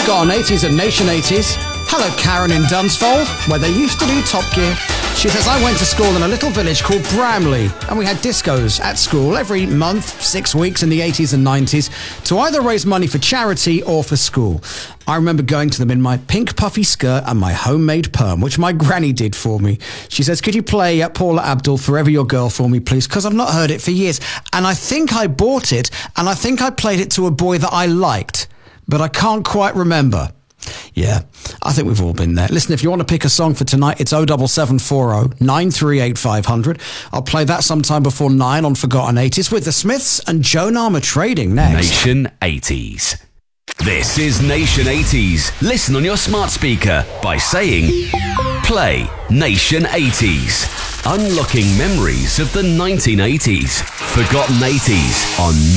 Forgotten 80s and Nation 80s. Hello, Karen in Dunsfold, where they used to do Top Gear. She says, I went to school in a little village called Bramley, and we had discos at school every month, 6 weeks in the 80s and 90s, to either raise money for charity or for school. I remember going to them in my pink puffy skirt and my homemade perm, which my granny did for me. She says, could you play Paula Abdul, Forever Your Girl for me, please? Because I've not heard it for years. And I think I bought it, and I think I played it to a boy that I liked, but I can't quite remember. Yeah, I think we've all been there. Listen, if you want to pick a song for tonight, it's 07740 938 500. I'll play that sometime before 9 on Forgotten 80s with the Smiths and Joan Armour Trading next. Nation 80s. This is Nation 80s. Listen on your smart speaker by saying, play Nation 80s. Unlocking memories of the 1980s. Forgotten 80s on